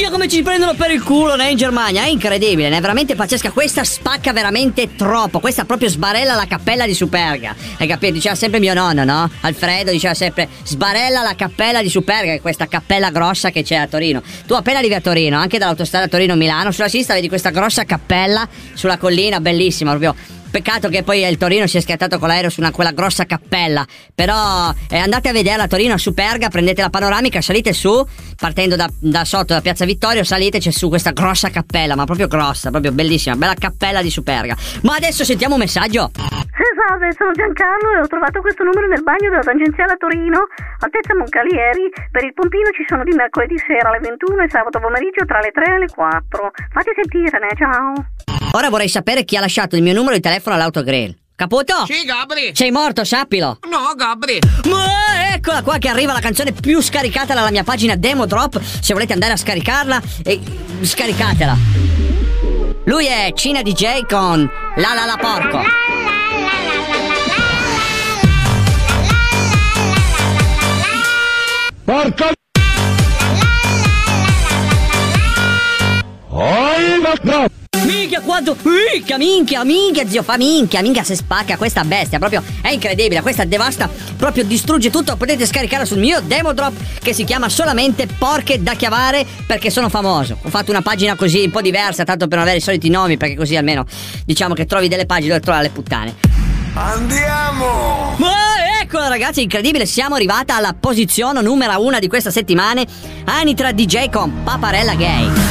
mia, come ci prendono per il culo, né, in Germania. È incredibile, è veramente pazzesca. Questa spacca veramente troppo. Questa proprio sbarella la cappella di Superga. Hai capito? Diceva sempre mio nonno, no? Alfredo diceva sempre sbarella la cappella di Superga, che è questa cappella grossa che c'è a Torino. Tu appena arrivi a Torino, anche dall'autostrada Torino-Milano, sulla sinistra vedi questa grossa cappella sulla collina, bellissima proprio. Peccato che poi il Torino si è schiattato con l'aereo su quella grossa cappella. Però andate a vederla a Torino, a Superga, prendete la panoramica, salite su, partendo da sotto, da Piazza Vittorio, salite, c'è su questa grossa cappella, ma proprio grossa, proprio bellissima, bella cappella di Superga. Ma adesso sentiamo un messaggio. Salve, sono Giancarlo e ho trovato questo numero nel bagno della tangenziale a Torino, altezza Moncalieri. Per il pompino ci sono di mercoledì sera alle 21 e sabato pomeriggio tra le 3 e le 4. Fatti sentire, ciao. Ora vorrei sapere chi ha lasciato il mio numero di telefono all'autogrill. Caputo? Sì, Gabri. Sei morto, sappilo. No, Gabri. Ma eccola qua che arriva la canzone più scaricata dalla mia pagina Demo Drop. Se volete andare a scaricarla, scaricatela. Lui è Cina DJ con La La La Porco. Porco! No! Minchia quanto... Minchia zio, fa minchia se spacca questa bestia. Proprio è incredibile, questa devasta, proprio distrugge tutto. Potete scaricarla sul mio Demo Drop, che si chiama solamente Porche da Chiavare, perché sono famoso. Ho fatto una pagina così un po' diversa, tanto per non avere i soliti nomi, perché così almeno diciamo che trovi delle pagine dove trovare le puttane. Andiamo! Ma eccola ragazzi, incredibile, siamo arrivati alla posizione numero 1 di questa settimana. Anitra DJ con Paparella Gay.